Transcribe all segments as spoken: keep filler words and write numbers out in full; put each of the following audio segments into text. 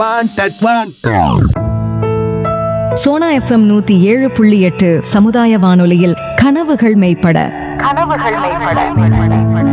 Sona FM நூத்தி ஏழு புள்ளி எட்டு சமுதாய வானொலியில் கனவுகள் மெய்ப்பட கனவுகள் மெய்ப்பட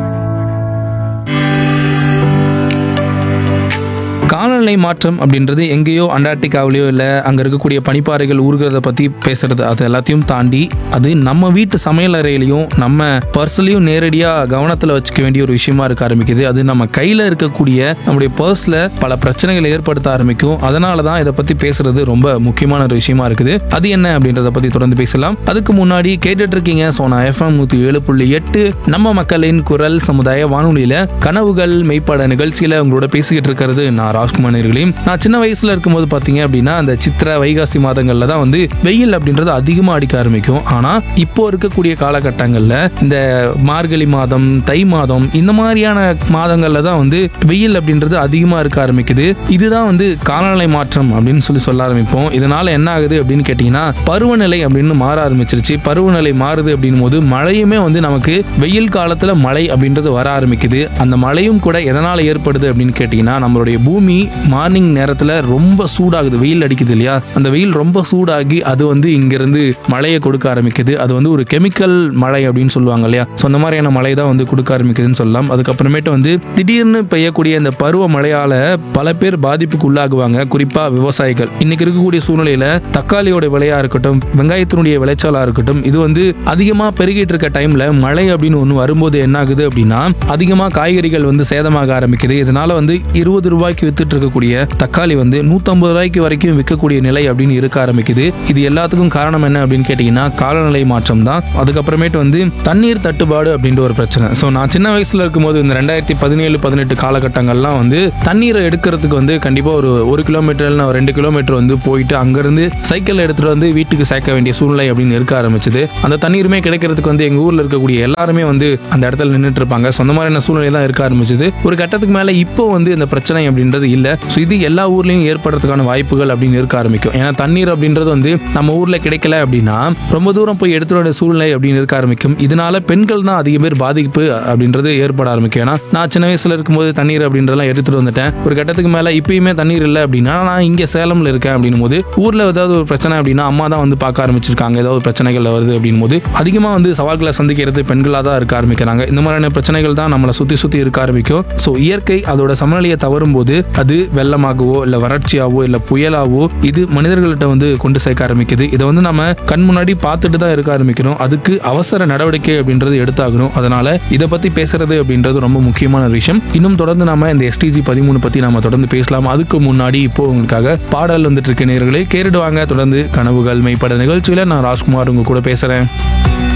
காலநிலை மாற்றம் அப்படின்றது எங்கேயோ அண்டார்டிகாவிலையோ இல்லை அங்கே இருக்கக்கூடிய பனிப்பாறைகள் ஊறுகிறத பற்றி பேசுறது, அது எல்லாத்தையும் தாண்டி அது நம்ம வீட்டு சமையல் அறையிலையும் நம்ம பர்ஸ்லையும் நேரடியாக கவனத்தில் வச்சுக்க வேண்டிய ஒரு விஷயமா இருக்க ஆரம்பிக்குது. அது நம்ம கையில் இருக்கக்கூடிய நம்முடைய பர்ஸில் பல பிரச்சனைகளை ஏற்படுத்த ஆரம்பிக்கும். அதனால தான் இதை பற்றி பேசுறது ரொம்ப முக்கியமான ஒரு விஷயமா இருக்குது. அது என்ன அப்படின்றத பற்றி தொடர்ந்து பேசலாம். அதுக்கு முன்னாடி கேட்டுட்டு இருக்கீங்க சோனா எஃப்எம் நூற்றி ஏழு புள்ளி எட்டு நம்ம மக்களின் குரல் சமுதாய வானொலியில் கனவுகள் மெய்ப்பட நிகழ்ச்சியில் உங்களோட பேசிக்கிட்டு இருக்கிறது நான் ராஜ்குமார்களையும். நான் சின்ன வயசுல இருக்கும்போது பாத்தீங்க அப்படின்னா அந்த சித்திரை வைகாசி மாதங்கள்ல தான் வந்து வெயில் அப்படின்றது அதிகமா அடிக்க ஆரம்பிக்கும். ஆனா இப்போ இருக்கக்கூடிய காலகட்டங்கள்ல இந்த மார்கழி மாதம், தை மாதம், இந்த மாதிரியான மாதங்கள்ல தான் வந்து வெயில் அப்படின்றது அதிகமா இருக்க ஆரம்பிக்குது. இதுதான் வந்து காலநிலை மாற்றம் அப்படின்னு சொல்லி சொல்ல ஆரம்பிப்போம். இதனால என்ன ஆகுது அப்படின்னு கேட்டீங்கன்னா பருவநிலை அப்படின்னு மாற ஆரம்பிச்சிருச்சு. பருவநிலை மாறுது அப்படின்னும் போது மழையுமே வந்து நமக்கு வெயில் காலத்துல மழை அப்படின்றது வர ஆரம்பிக்குது. அந்த மழையும் கூட எதனால ஏற்படுது அப்படின்னு கேட்டீங்கன்னா நம்மளுடைய பூமி மார்னிங் நேரத்துல ரொம்ப சூடாகுது, வெயில் அடிக்குது இல்லையா, அந்த வெயில் ரொம்ப சூடாகி அது வந்து இங்கிருந்து மழையை கொடுக்க ஆரம்பிக்குது. அது வந்து ஒரு கெமிக்கல் மழை அப்படின்னு சொல்லுவாங்க இல்லையா, அந்த மாதிரியான மழை தான் வந்து கொடுக்க ஆரம்பிக்குதுன்னு சொல்லலாம். அதுக்கப்புறமேட்டு வந்து திடீர்னு பெய்யக்கூடிய இந்த பருவ மழையால பல பேர் பாதிப்புக்கு உள்ளாகுவாங்க, குறிப்பா விவசாயிகள். இன்னைக்கு இருக்கக்கூடிய சூழ்நிலையில தக்காளியோட விலையா இருக்கட்டும், வெங்காயத்தினுடைய விளைச்சலா இருக்கட்டும், இது வந்து அதிகமா பெருகிட்டு இருக்க டைம்ல மழை அப்படின்னு ஒண்ணு வரும்போது என்ன ஆகுது அப்படின்னா அதிகமா காய்கறிகள் வந்து சேதமாக ஆரம்பிக்குது. இதனால வந்து இருபது ரூபாய்க்கு வித்துட்டு இருக்கக்கூடிய தக்காளி வந்து நூத்தி ஐம்பது ரூபாய்க்கு வரைக்கும் விற்கக்கூடிய நிலை அப்படின்னு இருக்க ஆரம்பிக்குது. இது எல்லாத்துக்கும் காரணம் என்ன அப்படின்னு கேட்டீங்கன்னா காலநிலை மாற்றம் தான். அதுக்கப்புறமேட்டு வந்து தண்ணீர் தட்டுப்பாடு அப்படின்ற ஒரு பிரச்சனை. ஸோ நான் சின்ன வயசுல இருக்கும்போது இந்த ரெண்டாயிரத்தி பதினேழு பதினெட்டு காலகட்டங்கள்லாம் வந்து தண்ணீரை எடுக்கிறதுக்கு வந்து கண்டிப்பா ஒரு ஒரு கிலோமீட்டர் ரெண்டு கிலோமீட்டர் வந்து போயிட்டு அங்கிருந்து சைக்கிள் எடுத்துட்டு வந்து வீட்டுக்கு சேர்க்க வேண்டிய சூழ்நிலை அப்படின்னு இருக்க ஆரம்பிச்சது. அந்த தண்ணீருமே கிடைக்கிறதுக்கு வந்து எங்க ஊர்ல இருக்கக்கூடிய எல்லாருமே வந்து அந்த இடத்துல நின்றுட்டு இருப்பாங்க. சொந்த மாதிரியான சூழ்நிலை தான் இருக்க ஆரம்பிச்சது. ஒரு கட்டத்துக்கு மேல இப்போ வந்து இந்த பிரச்சனை அப்படின்றது இல்ல. சோ இது எல்லா ஊர்லயும் ஏற்படுறதுக்கான வாய்ப்புகள் அப்படின்னு இருக்க ஆரம்பிக்கும். ஏன்னா தண்ணீர் அப்படின்றது வந்து நம்ம ஊர்ல கிடைக்கல அப்படின்னா ரொம்ப தூரம் போய் எடுத்துட வேண்டிய சூழ்நிலை அப்படின்னு இருக்க ஆரம்பிக்கும். இதனால பெண்கள் தான் அதிக பேர் பாதிப்பு அப்படின்றது ஏற்பட ஆரம்பிக்கும். ஏன்னா நான் சின்ன வயசுல இருக்கும்போது தண்ணீர் அப்படின்றதெல்லாம் எடுத்துட்டு வந்துட்டேன். ஒரு கட்டத்துக்கு மேல இப்பயுமே தண்ணீர் இல்லை அப்படின்னா நான் இங்க சேலம்ல இருக்கேன் அப்படின்னும் போது ஊர்ல ஏதாவது ஒரு பிரச்சனை அப்படின்னா அம்மா தான் வந்து பார்க்க ஆரம்பிச்சிருக்காங்க. ஏதாவது பிரச்சனைகள் வருது அப்படின்னும் போது அதிகமா வந்து சவால்களை சந்திக்கிறது பெண்களா தான் இருக்க ஆரம்பிக்கிறாங்க. இந்த மாதிரியான பிரச்சனைகள் தான் நம்மளை சுத்தி சுத்தி இருக்க ஆரம்பிக்கும். சோ இயற்கை அதோட சமநிலையை தவறும் போது அது வெள்ளமாகவோ இல்ல வறட்சியாவோ இல்ல புயலாவோ இது மனிதர்கள்ட்ட வந்து கொண்டு சேர்க்க ஆரம்பிக்குது. இதை வந்து நம்ம கண் முன்னாடி பார்த்துட்டு தான் இருக்க ஆரம்பிக்கணும். அதுக்கு அவசர நடவடிக்கை அப்படின்றது எடுத்தாகணும். அதனால இதை பத்தி பேசுறது அப்படின்றது ரொம்ப முக்கியமான விஷயம். இன்னும் தொடர்ந்து நாம இந்த எஸ்டிஜி பதிமூணு பத்தி நாம தொடர்ந்து பேசலாம். அதுக்கு முன்னாடி இப்போ உங்களுக்காக பாடல் வந்துட்டு இருக்க நேயர்களே கேட்டுடுவாங்க. தொடர்ந்து கனவுகள் மெய்ப்பட நிகழ்ச்சியில நான் ராஜ்குமார் உங்க கூட பேசுறேன்.